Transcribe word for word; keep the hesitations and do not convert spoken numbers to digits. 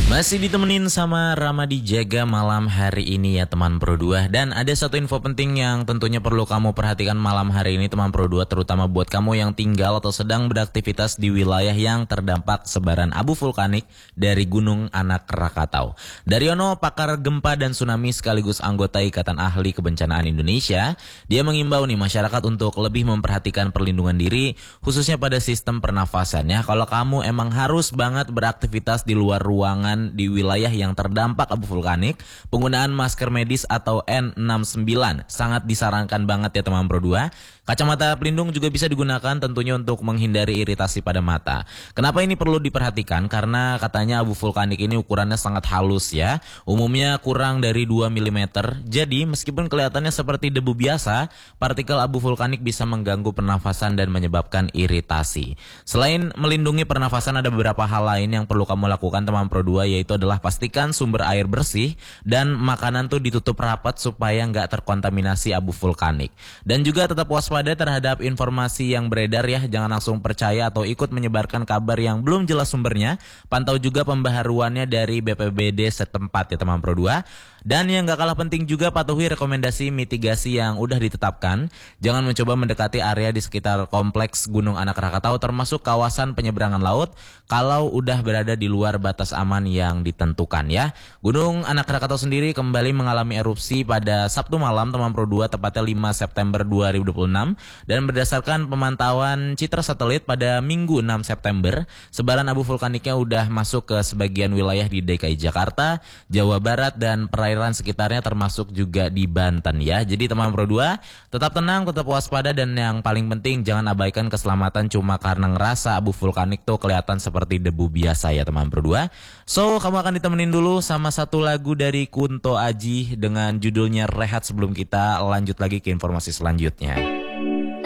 Masih ditemenin sama Ramadi Jaga malam hari ini ya teman Pro dua. Dan ada satu info penting yang tentunya perlu kamu perhatikan malam hari ini teman Pro dua, terutama buat kamu yang tinggal atau sedang beraktivitas di wilayah yang terdampak sebaran abu vulkanik dari Gunung Anak Rakatau. Daryono, pakar gempa dan tsunami sekaligus anggota Ikatan Ahli Kebencanaan Indonesia, dia mengimbau nih masyarakat untuk lebih memperhatikan perlindungan diri khususnya pada sistem pernafasan ya. Kalau kamu emang harus banget beraktivitas di luar ruangan di wilayah yang terdampak abu vulkanik, penggunaan masker medis atau N enam sembilan sangat disarankan banget ya teman Pro dua. Kacamata pelindung juga bisa digunakan tentunya untuk menghindari iritasi pada mata. Kenapa ini perlu diperhatikan? Karena katanya abu vulkanik ini ukurannya sangat halus ya. Umumnya kurang dari dua milimeter. Jadi meskipun kelihatannya seperti debu biasa, partikel abu vulkanik bisa mengganggu pernafasan dan menyebabkan iritasi. Selain melindungi pernafasan, ada beberapa hal lain yang perlu kamu lakukan teman Pro dua, yaitu adalah pastikan sumber air bersih dan makanan tuh ditutup rapat supaya nggak terkontaminasi abu vulkanik. Dan juga tetap waspada terhadap informasi yang beredar ya, jangan langsung percaya atau ikut menyebarkan kabar yang belum jelas sumbernya. Pantau juga pembaharuannya dari B P B D setempat ya teman Pro dua. Dan yang gak kalah penting juga, patuhi rekomendasi mitigasi yang udah ditetapkan. Jangan mencoba mendekati area di sekitar kompleks Gunung Anak Rakatau termasuk kawasan penyeberangan laut kalau udah berada di luar batas aman yang ditentukan ya. Gunung Anak Rakatau sendiri kembali mengalami erupsi pada Sabtu malam teman Pro dua, tepatnya lima September dua ribu dua puluh enam. Dan berdasarkan pemantauan citra satelit pada Minggu enam September, sebaran abu vulkaniknya udah masuk ke sebagian wilayah di D K I Jakarta, Jawa Barat, dan perairan sekitarnya termasuk juga di Banten ya. Jadi teman Pro dua, tetap tenang, tetap waspada, dan yang paling penting jangan abaikan keselamatan cuma karena ngerasa abu vulkanik tuh kelihatan seperti debu biasa ya teman Pro dua. So, kamu akan ditemenin dulu sama satu lagu dari Kunto Aji dengan judulnya Rehat sebelum kita lanjut lagi ke informasi selanjutnya.